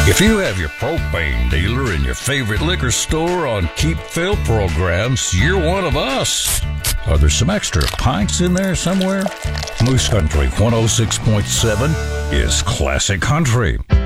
If you have your propane dealer in your favorite liquor store on keep fill programs, you're one of us. Are there some extra pints in there somewhere? Moose Country 106.7 is classic country.